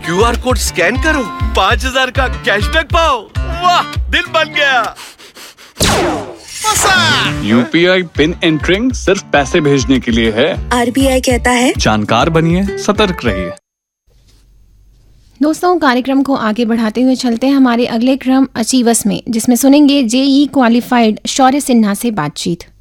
QR code scan करो, 5,000 का cashback पाओ। वाह, दिल बन गया। UPI पिन एंटरिंग सिर्फ पैसे भेजने के लिए है। RBI कहता है जानकार बनिए, सतर्क रहिए। दोस्तों, कार्यक्रम को आगे बढ़ाते हुए चलते हैं हमारे अगले क्रम अचीवस में, जिसमें सुनेंगे JEE क्वालिफाइड शौर्य सिन्हा से बातचीत।